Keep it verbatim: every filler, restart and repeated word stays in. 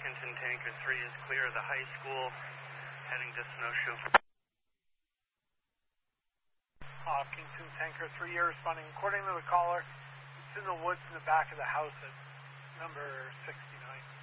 Hopkinton Tanker three is clear of the high school, heading to Snowshoe. Hopkinton Tanker three, you're responding according to the caller. It's in the woods in the back of the house at number sixty-nine.